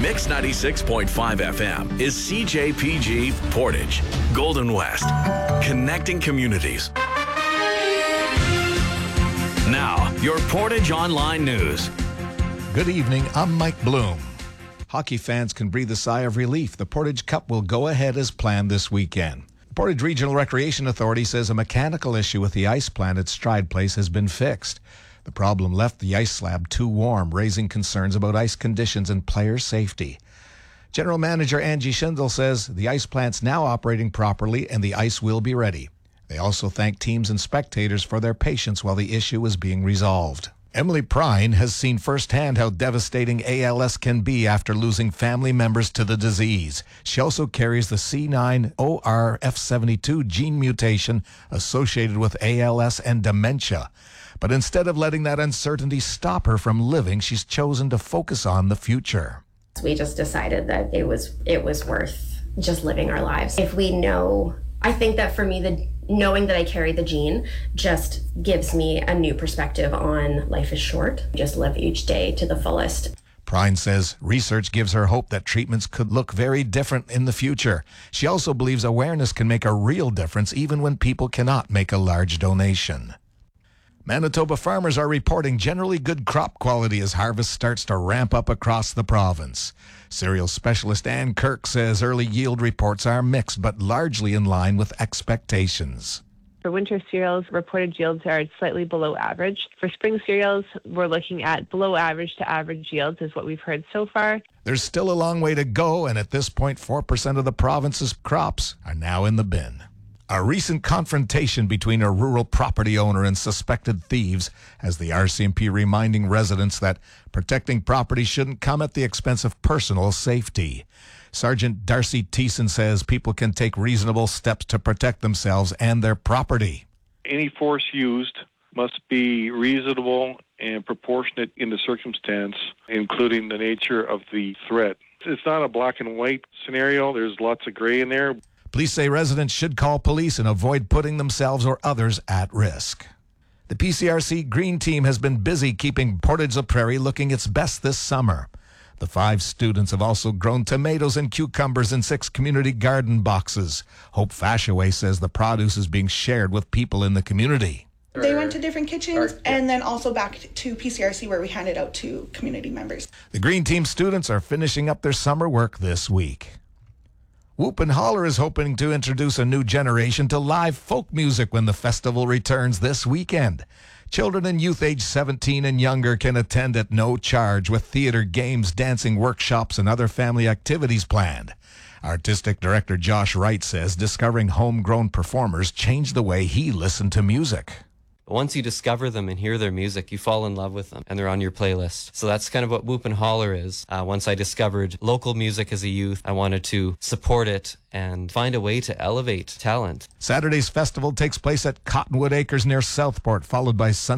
Mix 96.5 FM is CJPG Portage, Golden West, connecting communities. Now, your Portage Online News. Good evening, I'm Mike Bloom. Hockey fans can breathe a sigh of relief. The Portage Cup will go ahead as planned this weekend. The Portage Regional Recreation Authority says a mechanical issue with the ice plant at Stride Place has been fixed. The problem left the ice slab too warm, raising concerns about ice conditions and player safety. General Manager Angie Schindel says the ice plant's now operating properly and the ice will be ready. They also thank teams and spectators for their patience while the issue is being resolved. Emily Prine has seen firsthand how devastating ALS can be after losing family members to the disease. She also carries the C9orf72 gene mutation associated with ALS and dementia. But instead of letting that uncertainty stop her from living, she's chosen to focus on the future. We just decided that it was worth just living our lives. If we know, I think that for me, knowing that I carry the gene just gives me a new perspective on life is short. Just live each day to the fullest. Prine says research gives her hope that treatments could look very different in the future. She also believes awareness can make a real difference even when people cannot make a large donation. Manitoba farmers are reporting generally good crop quality as harvest starts to ramp up across the province. Cereal specialist Ann Kirk says early yield reports are mixed but largely in line with expectations. For winter cereals, reported yields are slightly below average. For spring cereals, we're looking at below average to average yields is what we've heard so far. There's still a long way to go, and at this point, 4% of the province's crops are now in the bin. A recent confrontation between a rural property owner and suspected thieves has the RCMP reminding residents that protecting property shouldn't come at the expense of personal safety. Sergeant Darcy Thiessen says people can take reasonable steps to protect themselves and their property. Any force used must be reasonable and proportionate in the circumstance, including the nature of the threat. It's not a black and white scenario. There's lots of gray in there. Police say residents should call police and avoid putting themselves or others at risk. The PCRC Green Team has been busy keeping Portage-la Prairie looking its best this summer. The 5 students have also grown tomatoes and cucumbers in 6 community garden boxes. Hope Fashaway says the produce is being shared with people in the community. They went to different kitchens and then also back to PCRC where we handed out to community members. The Green Team students are finishing up their summer work this week. Whoop and Holler is hoping to introduce a new generation to live folk music when the festival returns this weekend. Children and youth aged 17 and younger can attend at no charge with theater, games, dancing workshops, and other family activities planned. Artistic director Josh Wright says discovering homegrown performers changed the way he listened to music. Once you discover them and hear their music, you fall in love with them, and they're on your playlist. So that's kind of what Whoop and Holler is. Once I discovered local music as a youth, I wanted to support it and find a way to elevate talent. Saturday's festival takes place at Cottonwood Acres near Southport, followed by Sunday